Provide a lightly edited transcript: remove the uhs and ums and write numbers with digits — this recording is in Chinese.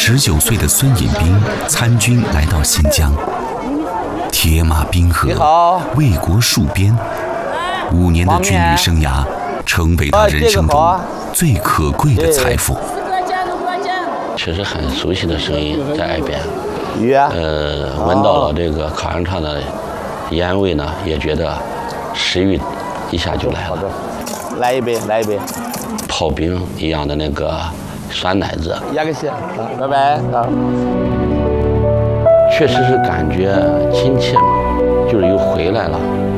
19岁的孙颖斌参军来到新疆，铁马冰河，为国戍边，5年的军旅生涯成为他人生中最可贵的财富。 确实很熟悉的声音在耳边，闻到了这个烤羊肠的烟味呢，也觉得食欲一下就来了。 来一杯，来一杯。 刨冰一样的那个酸奶子， 压个线，拜拜啊。 确实是感觉亲切嘛，就是又回来了。